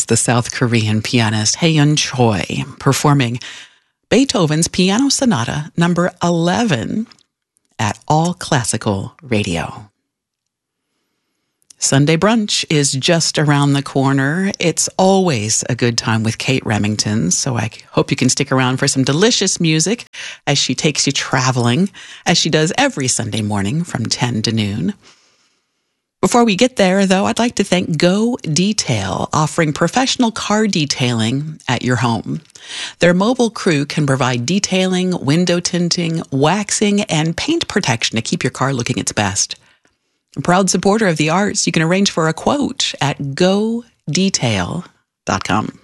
That's the South Korean pianist Haeun Choi performing Beethoven's Piano Sonata number 11 at All Classical Radio. Sunday brunch is just around the corner. It's always a good time with Kate Remington, so I hope you can stick around for some delicious music as she takes you traveling, as she does every Sunday morning from 10 to noon. Before we get there, though, I'd like to thank Go Detail, offering professional car detailing at your home. Their mobile crew can provide detailing, window tinting, waxing, and paint protection to keep your car looking its best. A proud supporter of the arts, you can arrange for a quote at godetail.com.